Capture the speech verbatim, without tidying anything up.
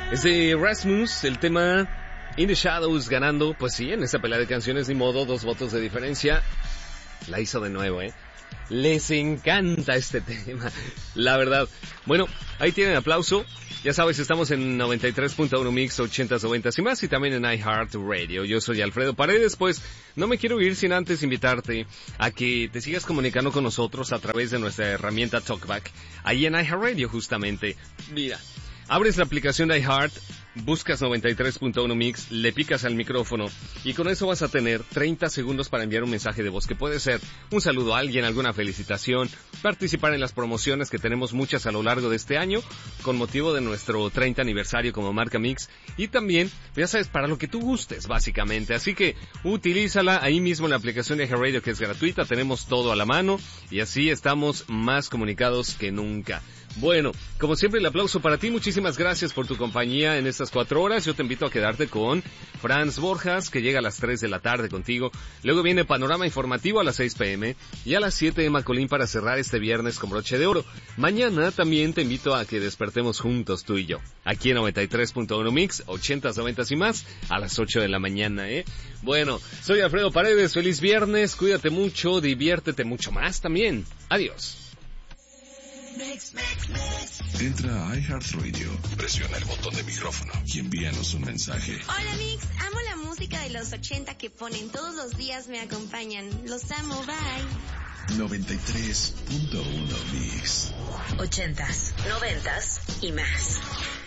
Es de Rasmus, el tema In the Shadows, ganando, pues sí, en esta pelea de canciones, ni modo, dos votos de diferencia. La hizo de nuevo, ¿eh? Les encanta este tema, la verdad. Bueno, ahí tienen aplauso. Ya sabes, estamos en noventa y tres punto uno Mix, ochentas, noventas y más, y también en iHeartRadio. Yo soy Alfredo Paredes, pues no me quiero ir sin antes invitarte a que te sigas comunicando con nosotros a través de nuestra herramienta TalkBack, ahí en iHeartRadio justamente. Mira, abres la aplicación de iHeart, buscas noventa y tres punto uno Mix, le picas al micrófono y con eso vas a tener treinta segundos para enviar un mensaje de voz que puede ser un saludo a alguien, alguna felicitación, participar en las promociones que tenemos muchas a lo largo de este año con motivo de nuestro treinta aniversario como marca Mix y también, ya sabes, para lo que tú gustes básicamente, así que utilízala ahí mismo en la aplicación de iHeartRadio que es gratuita, tenemos todo a la mano y así estamos más comunicados que nunca. Bueno, como siempre el aplauso para ti, muchísimas gracias por tu compañía en estas cuatro horas, yo te invito a quedarte con Franz Borjas, que llega a las tres de la tarde contigo, luego viene Panorama Informativo a las seis pm y a las siete Emma Colín para cerrar este viernes con broche de oro. Mañana también te invito a que despertemos juntos tú y yo, aquí en noventa y tres punto uno Mix, ochentas, noventas y más, a las ocho de la mañana, ¿eh? Bueno, soy Alfredo Paredes, feliz viernes, cuídate mucho, diviértete mucho más también, adiós. Mix, mix, mix. Entra a iHeartRadio, presiona el botón de micrófono y envíanos un mensaje. Hola Mix, amo la música de los ochenta que ponen todos los días, me acompañan. Los amo, bye. noventa y tres punto uno Mix. Ochentas, noventas y más.